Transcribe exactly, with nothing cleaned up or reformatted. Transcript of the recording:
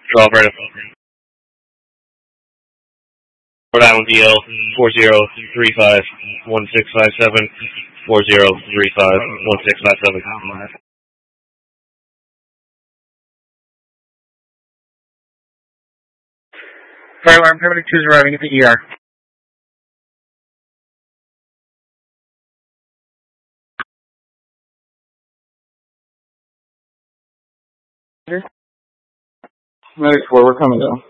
Draw right up. Rhode Island D L four zero three five one six five seven four zero three five one six five seven. Fire alarm paramedic two is arriving at the E R. Medic four, we're coming down.